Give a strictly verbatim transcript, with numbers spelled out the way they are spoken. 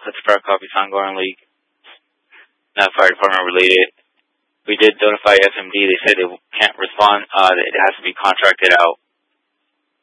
That's for our Coffee Sangorn League. Not fire department related. We did notify F M D. They said they can't respond. Uh, it has to be contracted out.